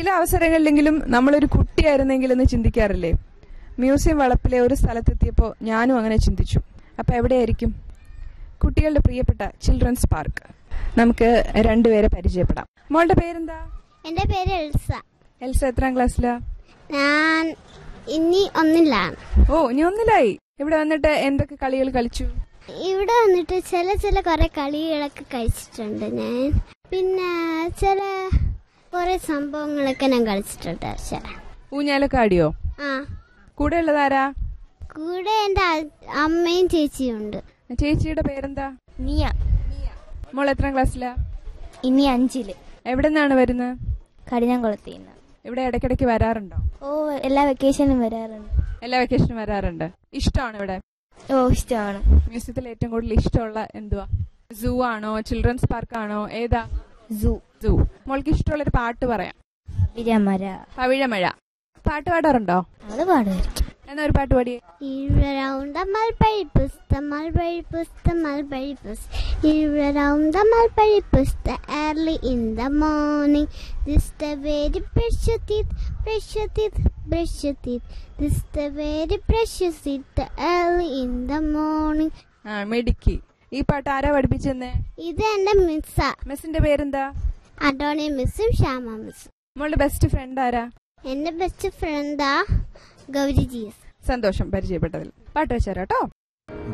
ചില അവസരങ്ങളിലെങ്കിലും നമ്മളൊരു കുട്ടിയായിരുന്നെങ്കിലെന്ന് ചിന്തിക്കാറില്ലേ? മ്യൂസിയം വളപ്പിലെ ഒരു സ്ഥലത്തെത്തിയപ്പോൾ ഞാനും അങ്ങനെ ചിന്തിച്ചു. അപ്പോൾ എവിടെയായിരിക്കും? കുട്ടികളുടെ പ്രിയപ്പെട്ട ചിൽഡ്രൻസ് പാർക്ക്. നമുക്ക് രണ്ടുപേരെ പരിചയപ്പെടാം. മോളുടെ പേരെന്താ? എന്റെ പേര് എൽസ. എൽസ എത്രാം ക്ലാസ്സിലാ? ഞാൻ ഇനി ഒന്നിലാണ്. ഓ, ഇനി ഒന്നിലായി. ഇവിടെ വന്നിട്ട് എന്തൊക്കെ കളികൾ കളിച്ചു? ഇവിടെ വന്നിട്ട് ചില കുറെ കളികളൊക്കെ കഴിച്ചിട്ടുണ്ട് ഞാൻ. പിന്നെ ചില കുറെ സംഭവങ്ങളൊക്കെ ഞാൻ കളിച്ചിട്ടുണ്ട്. ഊഞ്ഞാലൊക്കെ ആടിയോ? ആ. കൂടെ ഉള്ളതാരാ? കൂടെ എന്റെ അമ്മയും ചേച്ചിയും ഉണ്ട്. ചേച്ചിയുടെ പേരെന്താ? നിയ. മോൾ എത്രാം ക്ലാസ്സിലാ? ഇനി 5-ല്. എവിടെ നിന്നാണ് വരുന്നത്? കടിഞ്ഞാംകുളത്തിന്ന്. ഇവിടെ ഇടയ്ക്കിടയ്ക്ക് വരാറുണ്ടോ? ഓ, എല്ലാ വെക്കേഷനും വരാറുണ്ട്. എല്ലാ വെക്കേഷനും വരാറുണ്ട്. ഇഷ്ടമാണ് ഇവിടെ? ഓ, ഇഷ്ടമാണ്. മ്യൂസിയത്തിൽ ഏറ്റവും കൂടുതൽ ഇഷ്ടമുള്ള എന്തുവാ? സൂ ആണോ, ചിൽഡ്രൻസ് പാർക്ക് ആണോ, ഏതാ? സൂ. മോൾക്ക് ഇഷ്ടമുള്ളൊരു പാട്ട് പറയാം. പവിഴമഴ. പാട്ട് പാടാറുണ്ടോ? അത് പാടുമായിരിക്കും. എന്നാ ഒരു പാട്ട് പാടിയേ. Around the mulberry bush, the mulberry bush, the mulberry bush. Around the mulberry bush, the early in the morning. This the very precious teeth, precious teeth, precious teeth. This the very precious teeth, the early in the morning. മിടുക്കി. ഈ പാട്ട് ആരാ പഠിപ്പിച്ചെന്നേ? ഇത് എന്റെ മിസ്സാ. മിസ്സിന്റെ പേരെന്താ? അഡോണി മിസ്സും ശ്യാമ മിസ്സും. മോളുടെ best friend ആരാ? എന്റെ ബെസ്റ്റ് ഫ്രണ്ടാ ഗൗരി ജിയസ്. സന്തോഷം പരിചയപ്പെട്ടതിൽ. പാട്ട് വെച്ചാരോ.